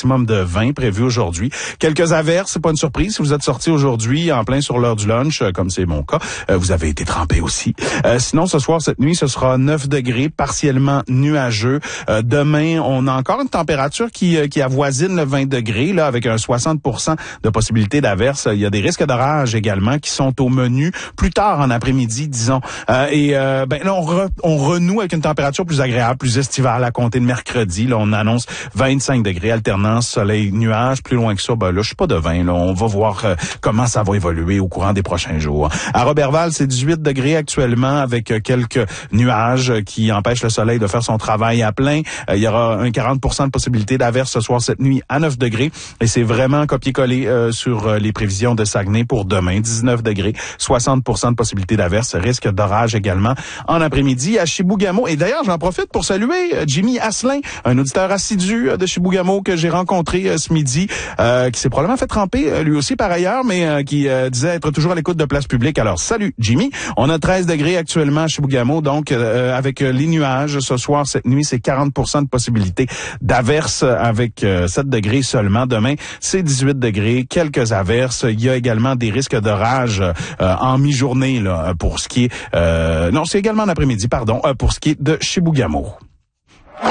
maximum de 20 prévu aujourd'hui. Quelques averses, c'est pas une surprise. Si vous êtes sortis aujourd'hui en plein sur l'heure du lunch, comme c'est mon cas, vous avez été trempé aussi. Sinon, ce soir, cette nuit, ce sera 9 degrés, partiellement nuageux. Demain, on a encore une température qui avoisine le 20 degrés, là, avec un 60% de possibilité d'averse. Il y a des risques d'orage également qui sont au menu plus tard en après-midi, disons. Là, on renoue avec une température plus agréable, plus estivale à compter de mercredi. Là, on annonce 25 degrés, alternance soleil-nuage. Plus loin que ça, là, je suis pas devin. Là, on va voir comment ça va évoluer au courant des prochains jours. À Roberval, c'est 18 degrés actuellement avec quelques nuages qui empêchent le soleil de faire son travail à plein. Il y aura un 40% de possibilité d'averse ce soir, cette nuit, à 9 degrés. Et c'est vraiment copier-coller sur les prévisions de Saguenay pour demain. 19 degrés, 60% de possibilité d'averse, risque d'orage également en après-midi à Chibougamau. Et d'ailleurs, j'en profite pour saluer Jimmy Asselin, un auditeur assidu de Chibougamau que j'ai rencontré ce midi, qui s'est probablement fait tremper lui aussi par ailleurs, mais qui disait être toujours à l'écoute de Place Publique. Alors, salut Jimmy. On a 13 degrés actuellement à Chibougamau, donc avec les nuages ce soir, cette nuit, c'est 40% de possibilité d'averse avec 7 degrés seulement. Demain, c'est 18 degrés, quelques averses. Il y a également des risques d'orage en mi-journée là pour ce qui est... non, c'est également en après-midi, pardon, pour ce qui est de Chibougamau.